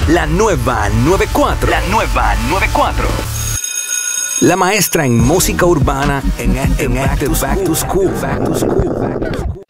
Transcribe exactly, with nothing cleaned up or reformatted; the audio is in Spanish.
La nueva noventa y cuatro. La nueva noventa y cuatro. La maestra en música urbana en, en, en Active Back to School. Back to School. Back to School.